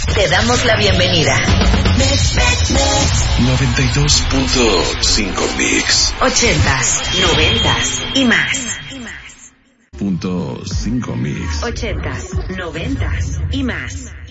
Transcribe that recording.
Te damos la bienvenida. 92.5 Mix. 80s, 90s y más. .5 Mix. 80s, 90s y más.